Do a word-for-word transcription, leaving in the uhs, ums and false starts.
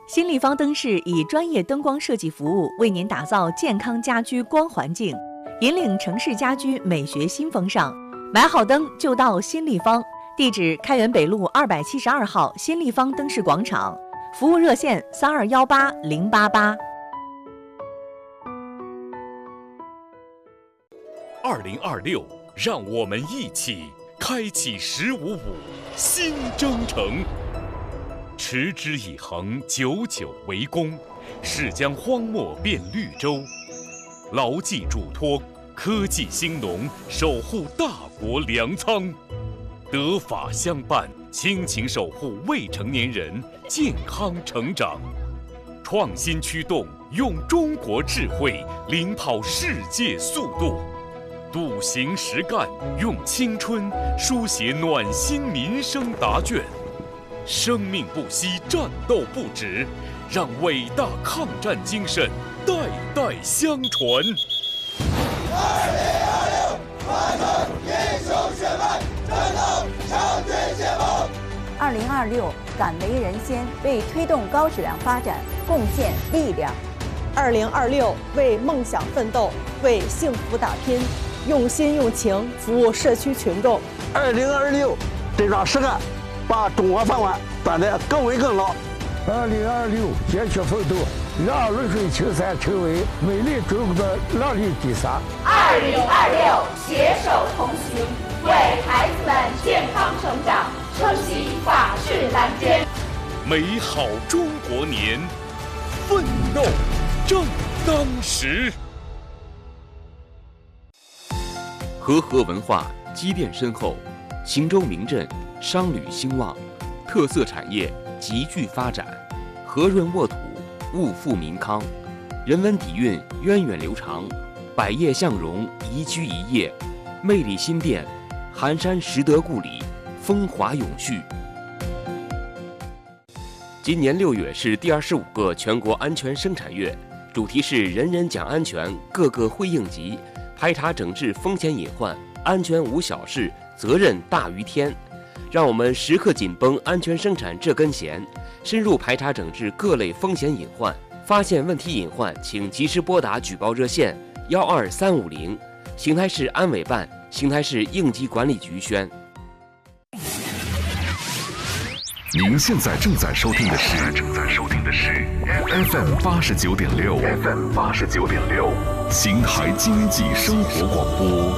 新立方灯饰以专业灯光设计服务，为您打造健康家居光环境，引领城市家居美学新风尚。买好灯就到新立方，地址开元北路二百七十二号新立方灯饰广场，服务热线三二幺八零八八。 二零二六，让我们一起开启“十五五”新征程。持之以恒，久久为功，是将荒漠变绿洲。牢记嘱托，科技兴农，守护大国粮仓。德法相伴，亲情守护未成年人健康成长。创新驱动，用中国智慧领跑世界速度。笃行实干，用青春书写暖心民生答卷。生命不息，战斗不止，让伟大抗战精神代代相传。 二零二六，完成英雄血脉，战斗强军解放。 二零二六，敢为人先，为推动高质量发展贡献力量。 二零二六，为梦想奋斗，为幸福打拼，用心用情服务社区群众。 二零二六，这桩实干，把中国饭碗端得更稳更牢。 二零二六，坚决奋斗，让泸水青山成为美丽中国的亮丽底沙。 二零二六，携手同行，为孩子们健康成长撑起法治蓝天。 美好中国年，奋斗正当时。 和合文化积淀深厚，邢州名镇商旅兴旺，特色产业急剧发展，和润沃土，物富民康，人文底蕴源远流长，百业向荣，宜居宜业，魅力新店，寒山拾得故里，风华永续。今年六月是第二十五个全国安全生产月，主题是人人讲安全，个个会应急，排查整治风险隐患，安全无小事，责任大于天。让我们时刻紧绷安全生产这根弦，深入排查整治各类风险隐患。发现问题隐患，请及时拨打举报热线幺二三五零。邢台市安委办、邢台市应急管理局宣。 您现在正在收听的是正在收听的是 F M 八十九点六 F M 八十九点六，邢台经济生活广播。